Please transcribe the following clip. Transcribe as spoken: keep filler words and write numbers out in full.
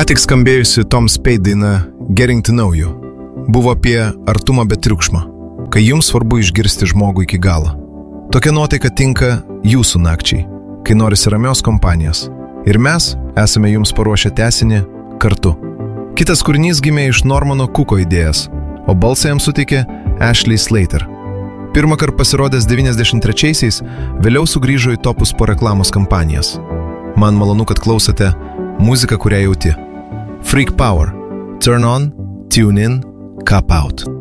tik skambėjusi Tom Spade daina Getting to Know You buvo apie artumą be triukšmo, kai jums svarbu išgirsti žmogų iki galo. Tokia nuotaika tinka jūsų nakčiai, kai norisi ramios kompanijos. Ir mes esame jums paruošę tęsinį kartu. Kitas kūrinys gimė iš Normano Cooko idėjas, o balsą jam suteikė Ashley Slater. Pirmąkart pasirodęs devyniasdešimt trečiaisiais, vėliau sugrįžo į topus po reklamos kampanijas. Man malonu, kad klausote muziką, kurią jauti. Freak Power. Turn on, tune in, cap out.